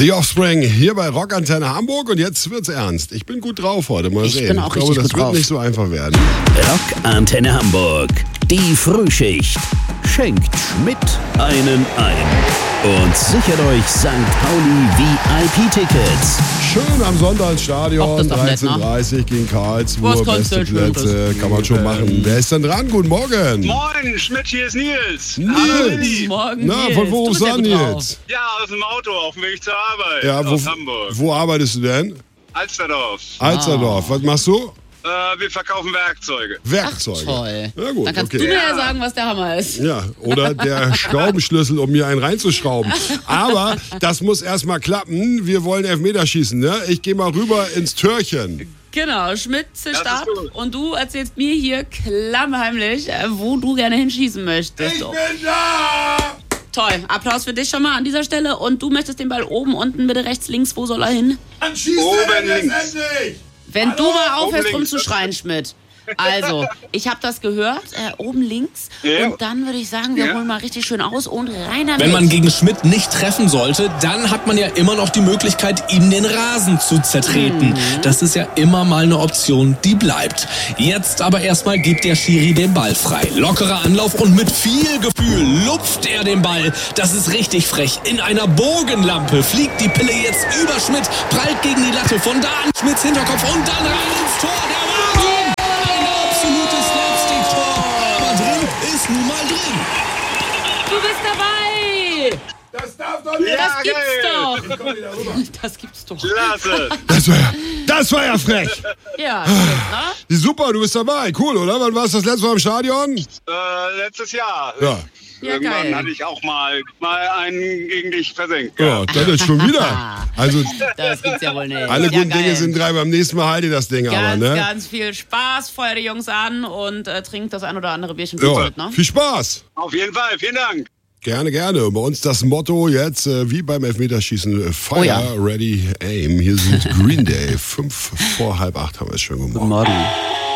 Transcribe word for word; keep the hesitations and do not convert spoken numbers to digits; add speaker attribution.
Speaker 1: The Offspring hier bei Rockantenne Hamburg und jetzt wird's ernst. Ich bin gut drauf heute, mal
Speaker 2: ich
Speaker 1: sehen.
Speaker 2: Bin auch
Speaker 1: ich glaube, das
Speaker 2: gut
Speaker 1: wird
Speaker 2: drauf.
Speaker 1: nicht so einfach werden.
Speaker 3: Rockantenne Hamburg, die Frühschicht. Schenkt Schmidt einen ein. Und sichert euch Sankt Pauli V I P-Tickets.
Speaker 1: Schön am Sonntag ins
Speaker 2: Ach,
Speaker 1: Stadion,
Speaker 2: das ist doch nett,
Speaker 1: dreizehn Uhr dreißig gegen Karlsruhe,
Speaker 2: Was kannst
Speaker 1: beste
Speaker 2: du
Speaker 1: Plätze,
Speaker 2: Schönes?
Speaker 1: kann man schon machen. Wer ist denn dran? Guten Morgen.
Speaker 4: Moin, Schmidt, hier ist Nils.
Speaker 1: Nils.
Speaker 2: Morgen,
Speaker 1: Na,
Speaker 2: Nils.
Speaker 1: von wo
Speaker 2: Du
Speaker 1: rufst
Speaker 2: bist
Speaker 1: du
Speaker 2: ja
Speaker 1: an,
Speaker 2: gut drauf.
Speaker 1: Nils?
Speaker 4: Ja, aus dem Auto, auf dem Weg zur Arbeit.
Speaker 1: Ja,
Speaker 4: aus
Speaker 1: wo,
Speaker 4: Hamburg.
Speaker 1: wo arbeitest du denn?
Speaker 4: Alsterdorf.
Speaker 1: Alsterdorf. Was machst du?
Speaker 4: Äh, wir verkaufen Werkzeuge.
Speaker 1: Werkzeuge.
Speaker 2: Toll.
Speaker 1: Na gut,
Speaker 2: Dann kannst
Speaker 1: okay.
Speaker 2: du mir ja sagen, was der Hammer ist.
Speaker 1: Ja, oder der Schraubenschlüssel, um mir einen reinzuschrauben. Aber das muss erstmal klappen. Wir wollen Elfmeterschießen, ne? Ich gehe mal rüber ins Türchen.
Speaker 2: Genau, Schmidt zischt
Speaker 4: ist
Speaker 2: ab
Speaker 4: gut.
Speaker 2: und du erzählst mir hier klammheimlich, äh, wo du gerne hinschießen möchtest.
Speaker 1: bin da!
Speaker 2: Toll, Applaus für dich schon mal an dieser Stelle. Und du möchtest den Ball oben, unten, bitte rechts, links, wo soll er hin?
Speaker 1: Dann schießt
Speaker 4: Oben
Speaker 1: er denn
Speaker 4: links.
Speaker 1: jetzt endlich!
Speaker 2: Wenn du mal aufhörst
Speaker 4: oben links.
Speaker 2: rumzuschreien, Schmidt. Also, ich habe das gehört, äh, oben links.
Speaker 4: Ja.
Speaker 2: Und dann würde ich sagen, wir
Speaker 4: Ja.
Speaker 2: holen mal richtig schön aus und rein damit.
Speaker 5: Wenn man gegen Schmidt nicht treffen sollte, dann hat man ja immer noch die Möglichkeit, ihm den Rasen zu zertreten. Das ist ja immer mal eine Option, die bleibt. Jetzt aber erstmal gibt der Schiri den Ball frei. Lockerer Anlauf und mit viel Gefühl lupft er den Ball. Das ist richtig frech. In einer Bogenlampe fliegt die Pille jetzt über Schmidt, prallt gegen die Latte. Von da an Schmidts Hinterkopf und dann rein ins Tor. Der Wahnsinn! Ein absolutes Slapstick-Tor. Aber drin ist nun mal drin.
Speaker 2: Du bist dabei!
Speaker 1: Das darf doch nicht!
Speaker 4: Ja,
Speaker 2: Das gibt's
Speaker 4: geil.
Speaker 2: doch!
Speaker 1: Komm wieder rüber.
Speaker 2: Das gibt's doch.
Speaker 4: Klasse.
Speaker 1: Das war ja, das war ja frech!
Speaker 2: Ja, Schmidt, ne?
Speaker 1: Super, du bist dabei. Cool, oder? Wann warst du das letzte Mal im Stadion?
Speaker 4: äh, letztes Jahr.
Speaker 1: Ja.
Speaker 2: Ja,
Speaker 4: Irgendwann
Speaker 2: geil.
Speaker 4: hatte ich auch mal, mal einen gegen dich versenkt.
Speaker 1: Ja, das ist schon wieder. Also,
Speaker 2: Das gibt's ja wohl nicht.
Speaker 1: alle
Speaker 2: ja,
Speaker 1: guten
Speaker 2: geil.
Speaker 1: Dinge sind drei. Beim nächsten Mal halt ihr das Ding aber,
Speaker 2: Ganz,
Speaker 1: ne?
Speaker 2: ganz viel Spaß. Feuer die Jungs an und äh, trinkt das ein oder andere Bierchen
Speaker 1: Ja,
Speaker 2: mit, ne?
Speaker 1: viel Spaß.
Speaker 4: Auf jeden Fall, vielen Dank.
Speaker 1: Gerne, gerne. Bei uns das Motto jetzt, äh, wie beim Elfmeterschießen, äh, Fire,
Speaker 2: Oh ja.
Speaker 1: Ready, Aim. Hier sind Green Day. Fünf vor halb acht haben wir es schon gemacht.
Speaker 2: Morgen.